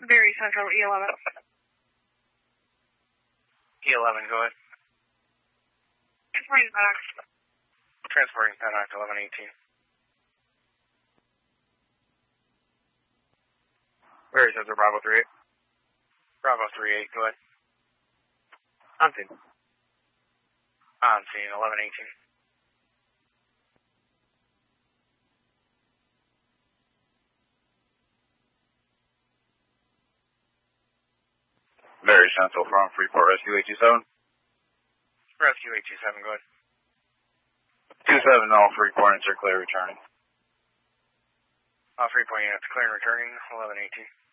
Very Central, E11. E11, go ahead. Transporting FedEx. Transporting FedEx 1118. Very Central, Bravo 38. Bravo 38, go ahead. On scene. On scene, 1118. Very Central from Freeport, Rescue 827. Rescue 827, go ahead. 27 all Freeport, and clear returning. All Freeport units clear and returning, 1118.